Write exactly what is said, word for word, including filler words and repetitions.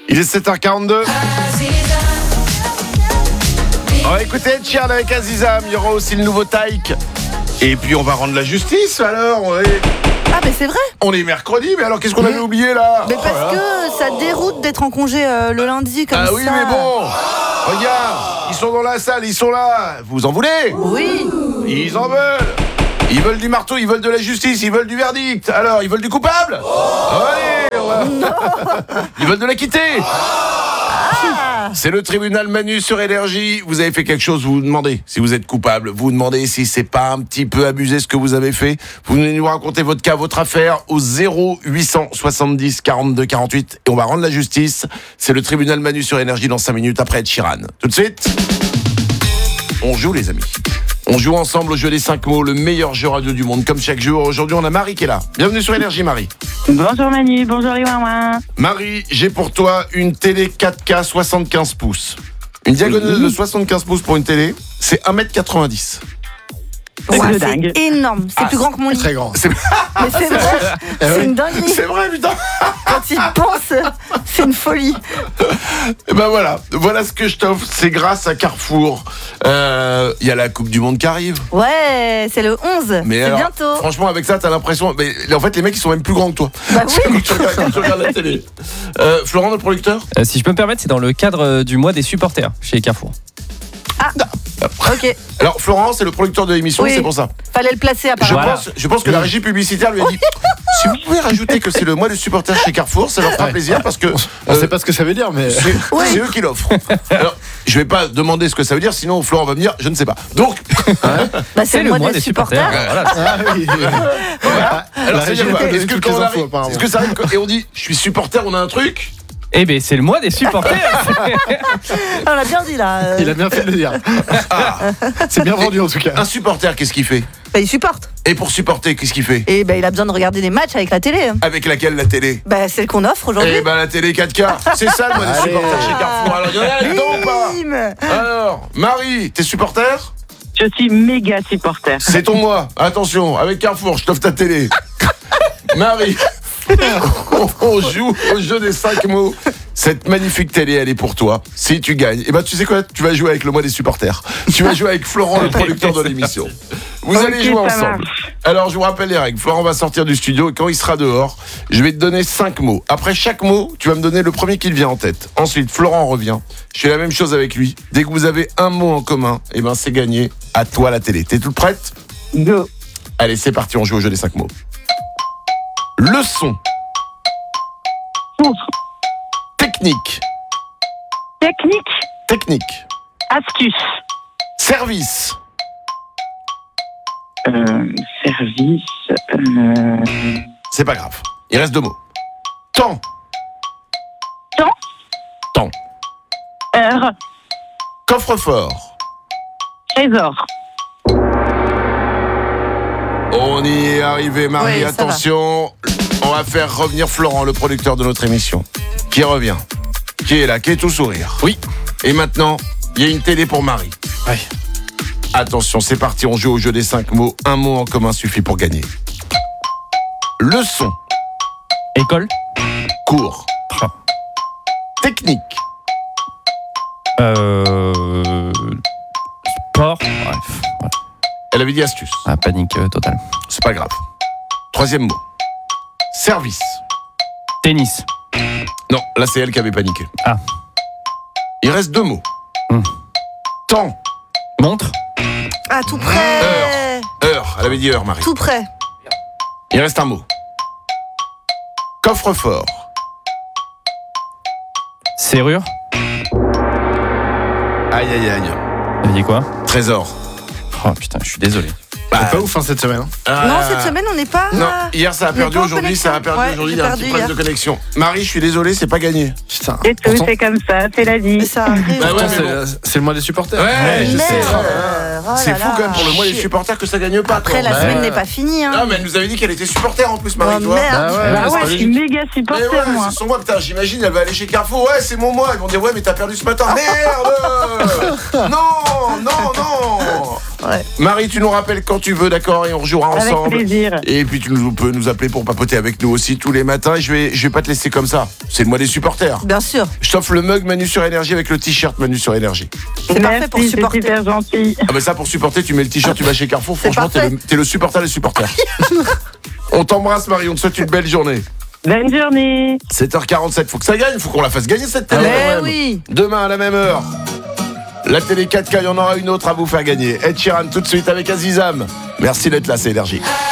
Il est sept heures quarante-deux. On va écouter Ed Sheeran avec Azizam. Il y aura aussi le nouveau Taïk. Et puis on va rendre la justice alors. On est... Ah mais c'est vrai. On est mercredi, mais alors qu'est-ce qu'on avait oublié là? Mais parce oh là. que ça déroute d'être en congé euh, le lundi comme ah, ça. Ah oui mais bon, regarde, ils sont dans la salle, ils sont là. Vous en voulez? Oui. Ils en veulent. Ils veulent du marteau, ils veulent de la justice, ils veulent du verdict. Alors, ils veulent du coupable? Allez, on va... Ils veulent de l'acquitté. Ah. C'est le tribunal Manu sur Énergie. Vous avez fait quelque chose, vous vous demandez si vous êtes coupable. Vous vous demandez si c'est pas un petit peu abusé ce que vous avez fait. Vous venez nous raconter votre cas, votre affaire au zéro huit cent soixante-dix quarante-deux quarante-huit et on va rendre la justice. C'est le tribunal Manu sur Énergie dans cinq minutes après Ed Sheeran. Tout de suite, on joue les amis. On joue ensemble au jeu des cinq mots, le meilleur jeu radio du monde, comme chaque jour. Aujourd'hui, on a Marie qui est là. Bienvenue sur Énergie, Marie. Bonjour Manu, bonjour les ouin-ouin. Marie, j'ai pour toi une télé quatre K soixante-quinze pouces. Une diagonale oui. de soixante-quinze pouces pour une télé, c'est un mètre quatre-vingt-dix. Ouais, c'est dingue. Énorme, c'est ah, plus grand que mon lit. Très grand. C'est... Mais c'est vrai, c'est une dinguerie. C'est vrai, putain. Quand il pense, c'est une folie. Et ben voilà, voilà ce que je t'offre, c'est grâce à Carrefour. Il euh, y a la Coupe du Monde qui arrive. Ouais, c'est le onze, mais c'est alors, bientôt. Franchement, avec ça, t'as l'impression... Mais en fait, les mecs, ils sont même plus grands que toi. Bah oui. Quand tu regardes, quand tu regardes la télé. Euh, Florent, notre producteur euh, Si je peux me permettre, c'est dans le cadre du mois des supporters chez Carrefour. Ah, ok. Alors Florent, c'est le producteur de l'émission, oui. C'est pour ça. Fallait le placer apparemment. Je voilà. pense, je pense que la régie publicitaire lui a dit si vous pouvez rajouter que c'est le mois des supporters chez Carrefour, ça leur fera ouais. plaisir parce que on euh, sait pas ce que ça veut dire, mais c'est, oui. c'est eux qui l'offrent. Alors, je vais pas demander ce que ça veut dire, sinon Florent va me dire je ne sais pas. Donc, hein bah, c'est, c'est le mois, mois des, des supporters. supporters. Voilà. Ah, oui. Voilà. Alors, c'est est-ce que quand on arrive, est-ce que ça arrive et on dit je suis supporter, on a un truc? Eh ben c'est le mois des supporters. On l'a bien dit là. Il a bien fait de le dire. Ah, c'est bien vendu en tout cas. Un supporter, qu'est-ce qu'il fait? Bah il supporte. Et pour supporter, qu'est-ce qu'il fait? Et bah il a besoin de regarder des matchs avec la télé. Avec laquelle la télé? Bah celle qu'on offre aujourd'hui. Eh bah la télé quatre K. C'est ça le mois des supporters chez Carrefour. Alors il y en a là-dedans ou pas? Alors Marie, t'es supporter? Je suis méga supporter. C'est ton mois. Attention, avec Carrefour, je t'offre ta télé. Marie. On joue au jeu des cinq mots. Cette magnifique télé, elle est pour toi. Si tu gagnes, et ben tu sais quoi? Tu vas jouer avec le mois des supporters. Tu vas jouer avec Florent, le producteur de l'émission. Vous okay, allez jouer ensemble. Alors je vous rappelle les règles. Florent va sortir du studio et quand il sera dehors, je vais te donner cinq mots. Après chaque mot, tu vas me donner le premier qui te vient en tête. Ensuite, Florent revient. Je fais la même chose avec lui. Dès que vous avez un mot en commun, et ben c'est gagné. À toi la télé. T'es toute prête? Go. Allez, c'est parti. On joue au jeu des cinq mots. Leçon. Ouf. Technique. Technique. Technique. Astuce. Service. Euh, service. Euh... C'est pas grave. Il reste deux mots. Temps. Temps. Temps. Heure. Coffre-fort. Trésor. On y est arrivé, Marie. Oui, attention. On va faire revenir Florent, le producteur de notre émission. Qui revient. Qui est là, qui est tout sourire. Oui. Et maintenant, il y a une télé pour Marie. Oui. Attention, c'est parti, on joue au jeu des cinq mots. Un mot en commun suffit pour gagner. Leçon. École. Cours. Ah. Technique. Euh... Sport. Bref. Ouais. Elle avait dit astuce. Ah, panique euh, totale. C'est pas grave. Troisième mot. Service. Tennis. Non, là c'est elle qui avait paniqué. Ah. Il reste deux mots. Hum. Temps. Montre. Ah, tout près. Heure. Heure. Elle avait dit heure, Marie. Tout près. Il reste un mot. Coffre-fort. Serrure. Aïe, aïe, aïe. Elle dit quoi? Trésor. Oh putain, je suis désolé. Bah, c'est pas ouf hein, cette semaine. Hein. Euh... Non, cette semaine on n'est pas. Non, hier ça a perdu, aujourd'hui ça a perdu, ouais, aujourd'hui il y a un petit problème de connexion. Marie, je suis désolé, c'est pas gagné. Putain. C'est tout, pourtant... c'est comme ça, c'est la vie. Ça arrive. Bah ouais, c'est, bon. c'est le mois des supporters. Ouais, ouais je sais. Oh c'est fou quand même pour le mois des supporters que ça gagne pas. Après, quoi. la bah, semaine n'est pas finie. Hein. Non, mais elle nous avait dit qu'elle était supporter en plus, Marie, oh, toi. Merde. Bah ouais, bah ouais je suis méga supporter, ouais, moi. C'est son mois, putain, j'imagine, elle va aller chez Carrefour. Ouais, c'est mon mois. Ils vont dire, ouais, mais t'as perdu ce matin. Merde. Non, non, non. Ouais. Marie, tu nous rappelles quand tu veux, d'accord, et on rejouera Avec ensemble. plaisir. Et puis tu nous, peux nous appeler pour papoter avec nous aussi tous les matins. Et je vais, je vais pas te laisser comme ça. C'est le mois des supporters. Bien sûr. Je t'offre le mug Manu sur Énergie avec le t-shirt Manu sur Énergie. C'est parfait pour Merci, c'est supporter. super gentil. Ah bah ça pour supporter, tu mets le t-shirt, tu vas chez Carrefour. C'est Franchement, t'es parfait. le, t'es le supporter des supporters. On t'embrasse Marie, on te souhaite une belle journée. Bonne journée. sept heures quarante-sept, faut que ça gagne, faut qu'on la fasse gagner cette télé. Mais quand même. oui. Demain à la même heure. La télé quatre K, il y en aura une autre à vous faire gagner. Ed Sheeran tout de suite avec Azizam. Merci d'être là, c'est Énergie.